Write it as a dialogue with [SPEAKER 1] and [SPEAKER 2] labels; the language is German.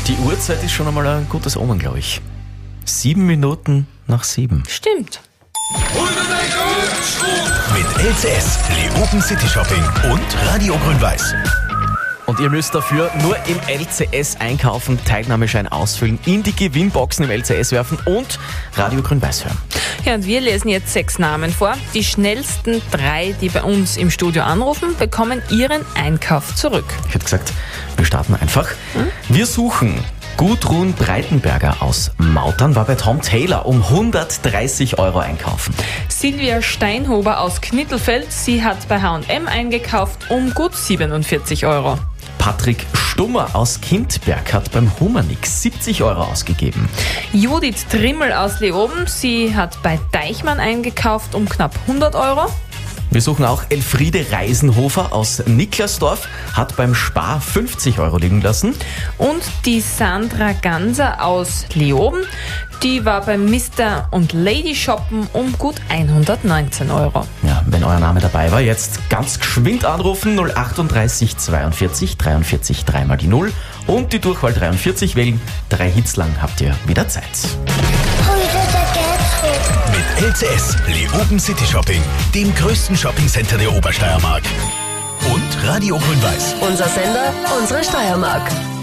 [SPEAKER 1] Die Uhrzeit ist schon einmal ein gutes Omen, glaube ich. 7 Minuten nach 7.
[SPEAKER 2] Stimmt.
[SPEAKER 3] Mit LCS, Leoben City Shopping und Radio Grün-Weiß.
[SPEAKER 1] Und ihr müsst dafür nur im LCS einkaufen, Teilnahmeschein ausfüllen, in die Gewinnboxen im LCS werfen und Radio Grün-Weiß hören.
[SPEAKER 2] Ja, und wir lesen jetzt 6 Namen vor. Die schnellsten 3, die bei uns im Studio anrufen, bekommen ihren Einkauf zurück.
[SPEAKER 1] Ich hätte gesagt, wir starten einfach. Wir suchen Gudrun Breitenberger aus Mautern, war bei Tom Taylor um 130 € einkaufen.
[SPEAKER 2] Silvia Steinhuber aus Knittelfeld, sie hat bei H&M eingekauft um gut 47 €.
[SPEAKER 1] Patrick Stummer aus Kindberg hat beim Humanix 70 € ausgegeben.
[SPEAKER 2] Judith Trimmel aus Leoben, sie hat bei Deichmann eingekauft um knapp 100 €.
[SPEAKER 1] Wir suchen auch Elfriede Reisenhofer aus Niklasdorf, hat beim Spar 50 € liegen lassen.
[SPEAKER 2] Und die Sandra Ganser aus Leoben, die war beim Mr. und Lady Shoppen um gut 119 €.
[SPEAKER 1] Ja, wenn euer Name dabei war, jetzt ganz geschwind anrufen, 038 42 43 3 mal die 0 und die Durchwahl 43 wählen. 3 Hits lang habt ihr wieder Zeit.
[SPEAKER 3] Mit LCS, Leoben City Shopping, dem größten Shoppingcenter der Obersteiermark. Und Radio Grün-Weiß.
[SPEAKER 4] Unser Sender, unsere Steiermark.